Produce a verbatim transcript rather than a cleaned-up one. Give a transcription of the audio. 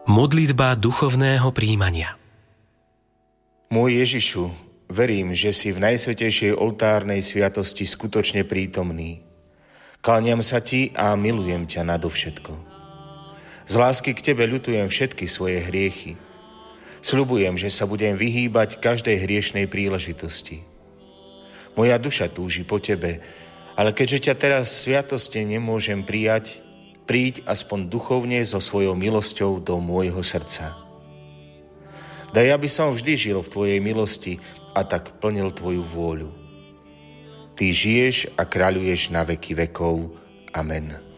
Modlitba duchovného prijímania. Môj Ježišu, verím, že si v najsvätejšej oltárnej sviatosti skutočne prítomný. Kláňam sa ti a milujem ťa nadovšetko. Z lásky k tebe ľutujem všetky svoje hriechy. Sľubujem, že sa budem vyhýbať každej hriešnej príležitosti. Moja duša túži po tebe, ale keďže ťa teraz v sviatosti nemôžem prijať, príď aspoň duchovne so svojou milosťou do môjho srdca. Daj, aby som vždy žil v tvojej milosti a tak plnil tvoju vôľu. Ty žiješ a kráľuješ na veky vekov. Amen.